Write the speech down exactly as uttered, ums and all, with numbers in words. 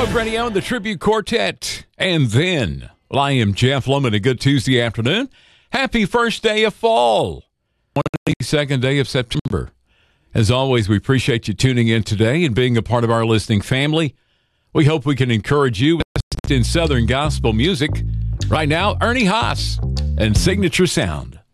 Love Radio and the Tribute Quartet. And then, well, I am Jeff Loman. A good Tuesday afternoon. Happy first day of fall. twenty-second day of September. As always, we appreciate you tuning in today and being a part of our listening family. We hope we can encourage you in Southern gospel music. Right now, Ernie Haas and Signature Sound.